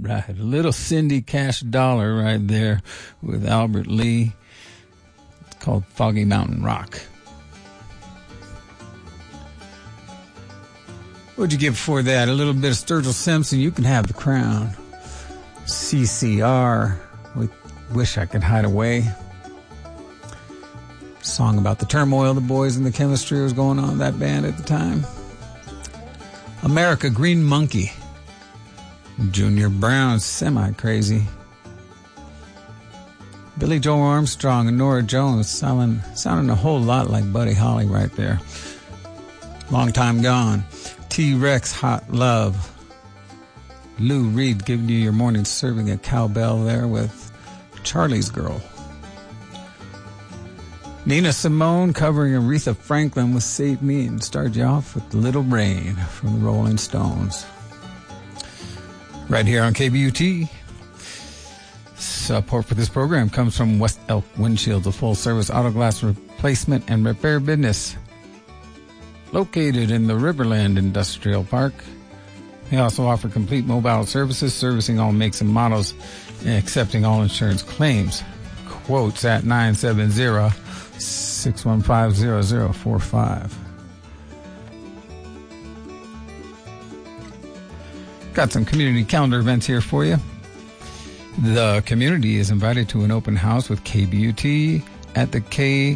Right, a little Cindy Cash Dollar right there with Albert Lee. It's called Foggy Mountain Rock. What'd you give for that? A little bit of Sturgill Simpson, You Can Have the Crown. CCR with Wish I Could Hide Away. Song about the turmoil the boys and the chemistry was going on in that band at the time. America, Green Monkey. Junior Brown, Semi-Crazy. Billy Joe Armstrong and Nora Jones sounding a whole lot like Buddy Holly right there. Long Time Gone. T-Rex, Hot Love. Lou Reed giving you your morning serving at Cowbell there with Charlie's Girl. Nina Simone covering Aretha Franklin with Save Me, and start you off with Little Rain from the Rolling Stones. Right here on KBUT. Support for this program comes from West Elk Windshields, a full-service auto glass replacement and repair business located in the Riverland Industrial Park. They also offer complete mobile services, servicing all makes and models, and accepting all insurance claims. Quotes at 970-615-0045. Got some community calendar events here for you. The community is invited to an open house with KBUT at the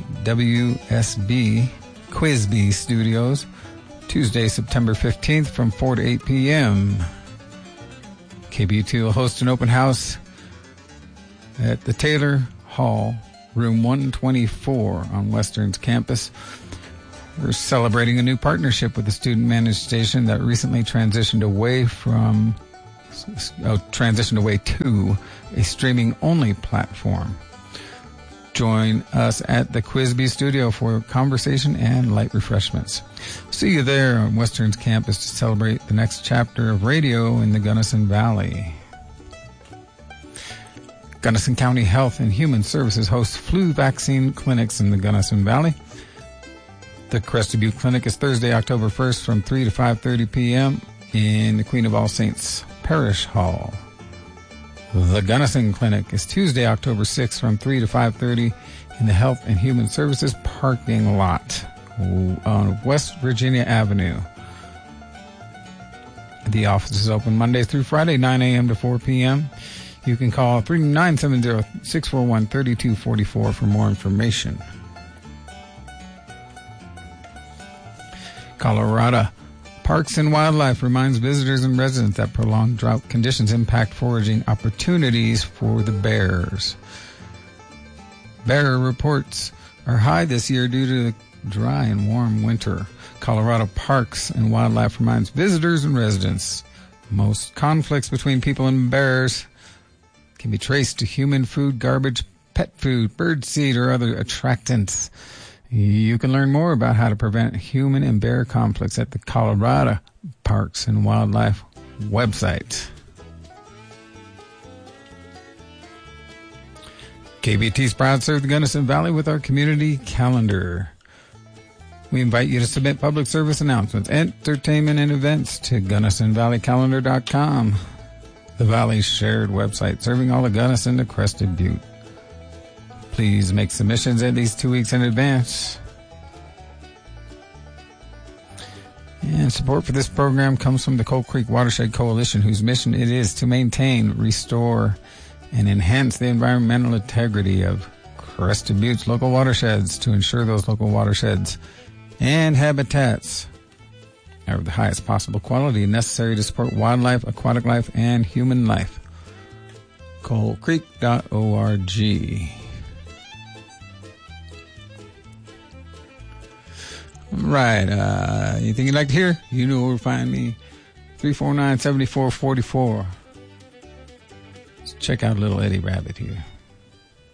KWSB Quizbee Studios, Tuesday, September 15th from 4 to 8 p.m. KBUT will host an open house at the Taylor Hall, room 124 on Western's campus. We're celebrating a new partnership with the student-managed station that recently transitioned away to a streaming-only platform. Join us at the Quizbee Studio for conversation and light refreshments. See you there on Western's campus to celebrate the next chapter of radio in the Gunnison Valley. Gunnison County Health and Human Services hosts flu vaccine clinics in the Gunnison Valley. The Crested Butte Clinic is Thursday, October 1st from 3 to 5:30 p.m. in the Queen of All Saints Parish Hall. The Gunnison Clinic is Tuesday, October 6th from 3 to 5:30 in the Health and Human Services parking lot on West Virginia Avenue. The office is open Monday through Friday, 9 a.m. to 4 p.m. You can call 970-641-3244 for more information. Colorado Parks and Wildlife reminds visitors and residents that prolonged drought conditions impact foraging opportunities for the bears. Bear reports are high this year due to the dry and warm winter. Colorado Parks and Wildlife reminds visitors and residents most conflicts between people and bears can be traced to human food, garbage, pet food, bird seed, or other attractants. You can learn more about how to prevent human and bear conflicts at the Colorado Parks and Wildlife website. KBT is proud to serve the Gunnison Valley with our community calendar. We invite you to submit public service announcements, entertainment, and events to GunnisonValleyCalendar.com, the Valley's shared website serving all of Gunnison to Crested Butte. Please make submissions at least 2 weeks in advance. And support for this program comes from the Coal Creek Watershed Coalition, whose mission it is to maintain, restore, and enhance the environmental integrity of Crested Butte's local watersheds to ensure those local watersheds and habitats are of the highest possible quality necessary to support wildlife, aquatic life, and human life. coalcreek.org. Right, anything you'd like to hear? You know where to find me. 349-7444. Let's check out little Eddie Rabbit here.